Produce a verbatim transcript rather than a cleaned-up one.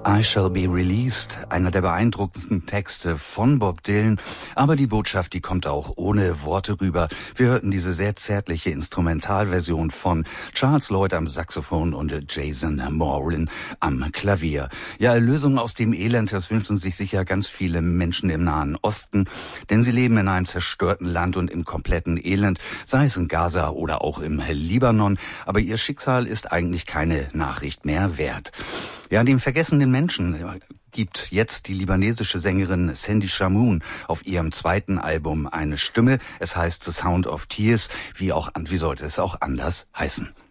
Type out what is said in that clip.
I Shall Be Released, einer der beeindruckendsten Texte von Bob Dylan, aber die Botschaft, die kommt auch ohne Worte rüber. Wir hörten diese sehr zärtliche Instrumentalversion von Charles Lloyd am Saxophon und Jason Moran am Klavier. Ja, Erlösung aus dem Elend, das wünschen sich sicher ganz viele Menschen im Nahen Osten, denn sie leben in einem zerstörten Land und im kompletten Elend, sei es in Gaza oder auch im Libanon, aber ihr Schicksal ist eigentlich keine Nachricht mehr wert. Ja, dem vergessenen Menschen gibt jetzt die libanesische Sängerin Sandy Shamoun auf ihrem zweiten Album eine Stimme. Es heißt The Sound of Tears, wie auch, wie sollte es auch anders heißen?